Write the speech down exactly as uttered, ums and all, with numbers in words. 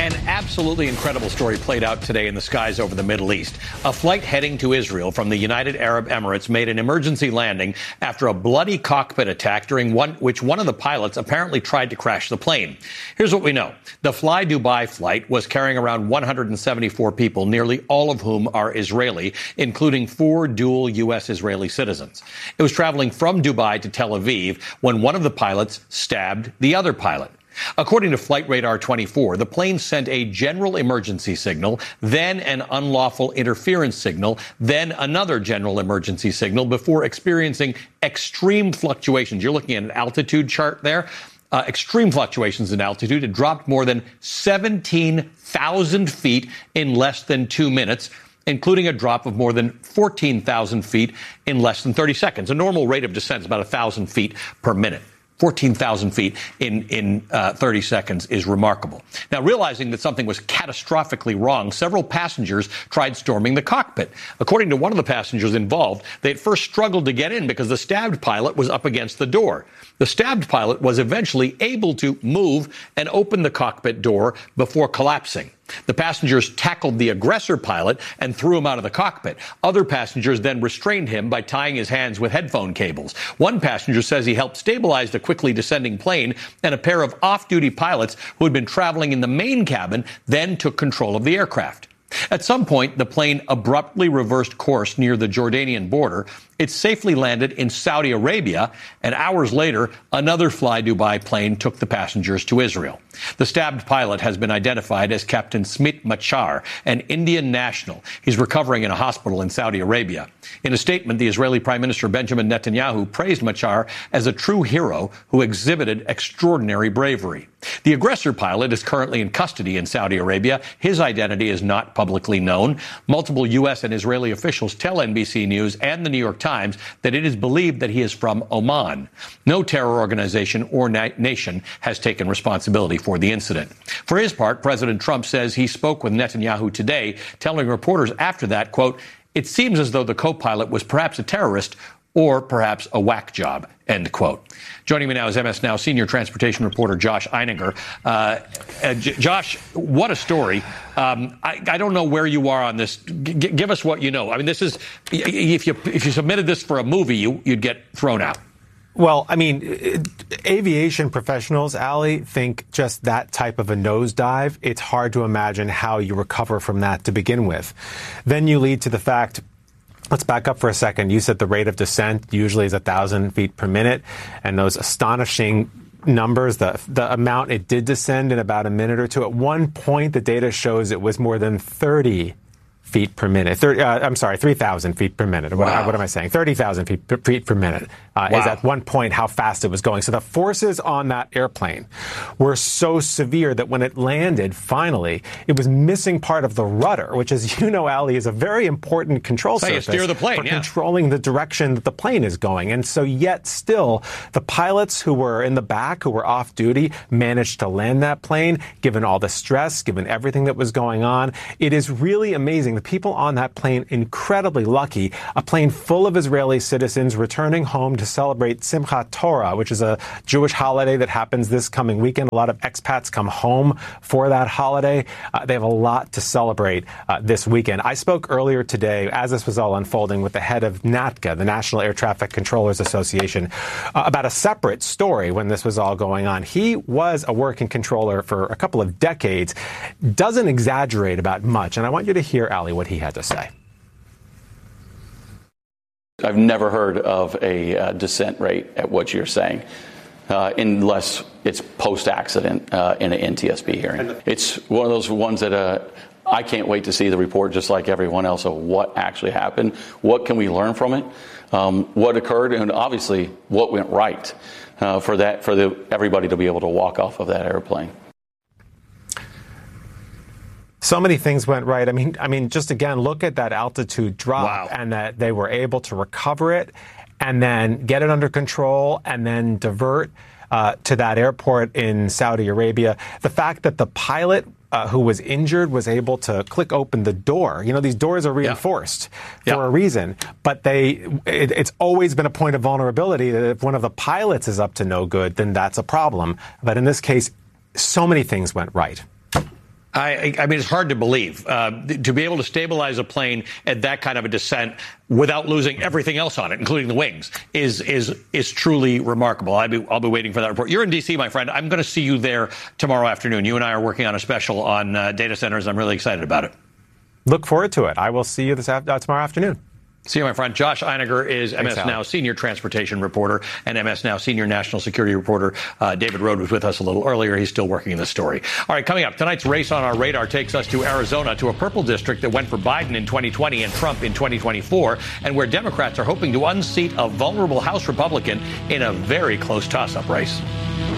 An absolutely incredible story played out today in the skies over the Middle East. A flight heading to Israel from the United Arab Emirates made an emergency landing after a bloody cockpit attack during one, which one of the pilots apparently tried to crash the plane. Here's what we know. The Fly Dubai flight was carrying around one hundred seventy-four people, nearly all of whom are Israeli, including four dual U S Israeli citizens. It was traveling from Dubai to Tel Aviv when one of the pilots stabbed the other pilot. According to Flight Radar twenty-four, the plane sent a general emergency signal, then an unlawful interference signal, then another general emergency signal before experiencing extreme fluctuations. You're looking at an altitude chart there. Uh, extreme fluctuations in altitude. It dropped more than seventeen thousand feet in less than two minutes, including a drop of more than fourteen thousand feet in less than thirty seconds. A normal rate of descent is about one thousand feet per minute. fourteen thousand feet in, in uh, thirty seconds is remarkable. Now, realizing that something was catastrophically wrong, several passengers tried storming the cockpit. According to one of the passengers involved, they at first struggled to get in because the stabbed pilot was up against the door. The stabbed pilot was eventually able to move and open the cockpit door before collapsing. The passengers tackled the aggressor pilot and threw him out of the cockpit. Other passengers then restrained him by tying his hands with headphone cables. One passenger says he helped stabilize the quickly descending plane, and a pair of off-duty pilots who had been traveling in the main cabin then took control of the aircraft. At some point, the plane abruptly reversed course near the Jordanian border. It safely landed in Saudi Arabia, and hours later, another Fly Dubai plane took the passengers to Israel. The stabbed pilot has been identified as Captain Smit Machar, an Indian national. He's recovering in a hospital in Saudi Arabia. In a statement, the Israeli Prime Minister Benjamin Netanyahu praised Machar as a true hero who exhibited extraordinary bravery. The aggressor pilot is currently in custody in Saudi Arabia. His identity is not publicly known. Multiple U S and Israeli officials tell N B C News and the New York Times that it is believed that he is from Oman. No terror organization or na- nation has taken responsibility for the incident. For his part, President Trump says he spoke with Netanyahu today, telling reporters after that, quote, "It seems as though the co-pilot was perhaps a terrorist or perhaps a whack job," end quote. Joining me now is M S Now senior transportation reporter Josh Eininger. Uh, uh, J- Josh, what a story. Um, I, I don't know where you are on this. G- give us what you know. I mean, this is, if you if you submitted this for a movie, you, you'd get thrown out. Well, I mean, it, aviation professionals, Ali, think just that type of a nosedive, it's hard to imagine how you recover from that to begin with. Then you lead to the fact, let's back up for a second. You said the rate of descent usually is one thousand feet per minute, and those astonishing numbers, the the amount it did descend in about a minute or two. At one point, the data shows it was more than thirty feet per minute. thirty, uh, I'm sorry, three thousand feet per minute. What, wow. what am I saying? thirty thousand feet per, feet per minute uh, wow. is at one point how fast it was going. So the forces on that airplane were so severe that when it landed, finally, it was missing part of the rudder, which, as you know, Ali, is a very important control so surface you steer the plane, for yeah. controlling the direction that the plane is going. And so yet still, the pilots who were in the back, who were off duty, managed to land that plane, given all the stress, given everything that was going on. It is really amazing. The people on that plane, incredibly lucky, a plane full of Israeli citizens returning home to celebrate Simchat Torah, which is a Jewish holiday that happens this coming weekend. A lot of expats come home for that holiday. Uh, they have a lot to celebrate uh, this weekend. I spoke earlier today, as this was all unfolding, with the head of NATCA, the National Air Traffic Controllers Association, uh, about a separate story when this was all going on. He was a working controller for a couple of decades, doesn't exaggerate about much, and I want you to hear, Ali, what he had to say. I've never heard of a uh, descent rate at what you're saying, uh, unless it's post-accident uh, in an N T S B hearing. It's one of those ones that uh, I can't wait to see the report, just like everyone else, of what actually happened. What can we learn from it? Um, what occurred, and obviously what went right uh, for that for the, everybody to be able to walk off of that airplane. So many things went right. I mean, I mean, just again, look at that altitude drop wow. and that they were able to recover it and then get it under control and then divert uh, to that airport in Saudi Arabia. The fact that the pilot uh, who was injured was able to click open the door. You know, these doors are reinforced yeah. for yeah. a reason, but they it, it's always been a point of vulnerability that if one of the pilots is up to no good, then that's a problem. But in this case, so many things went right. I, I mean, it's hard to believe uh, to be able to stabilize a plane at that kind of a descent without losing everything else on it, including the wings, is is is truly remarkable. I'll be I'll be waiting for that report. You're in D C, my friend. I'm going to see you there tomorrow afternoon. You and I are working on a special on uh, data centers. I'm really excited about it. Look forward to it. I will see you this af- uh, tomorrow afternoon. See you, my friend. Josh Einiger is Thanks, M S Now senior transportation reporter and M S Now senior national security reporter. Uh, David Rode was with us a little earlier. He's still working the story. All right, coming up, tonight's race on our radar takes us to Arizona, to a purple district that went for Biden in twenty twenty and Trump in twenty twenty-four, and where Democrats are hoping to unseat a vulnerable House Republican in a very close toss-up race.